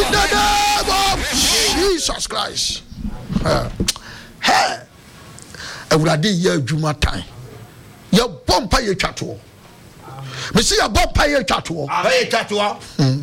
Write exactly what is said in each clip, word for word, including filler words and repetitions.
the name of Jesus Christ. Hey, everybody here Juma time. Your bumper ye chato. Me see your bumper ye chato. Hey chato.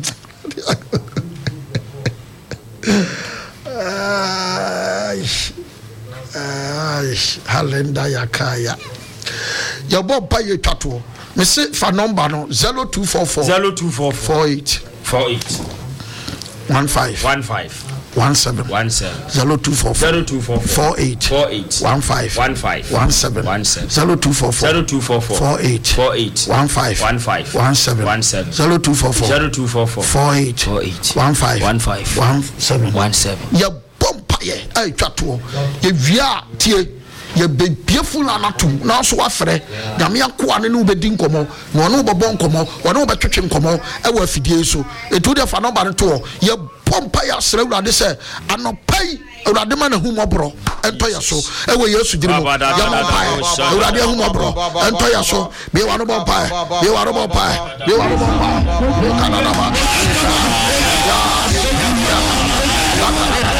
Halenda yakaya. Your bumper ye chato. Me see for number no zero two four four zero two four four eight four eight one five one five one seven one seven zero two four zero two four four eight four eight one five one five one seven one seven zero two four zero two four four eight four eight one five one five one seven one seven zero two four zero two four four eight four eight one five one five one seven one seven. Your bumper ye ay chato ye via tie ye be beautiful anatum na so afre na me akoa ne no be din komo na ono bobo nkomo ono be twetwe nkomo e wa fidie so etu de fa number to ye pompa ya sere urade se anopai urade ma na hu mobro ento ya so e we yesu diri mo ya mo pai urade hu mobro ento ya so be wa no bo pai be wa no bo pai be wa no bo pai be kana na ba